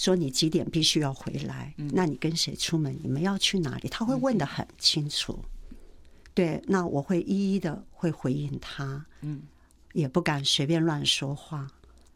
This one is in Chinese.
说你几点必须要回来，那你跟谁出门，你们要去哪里，他会问得很清楚。对，那我会一一的会回应他，也不敢随便乱说话。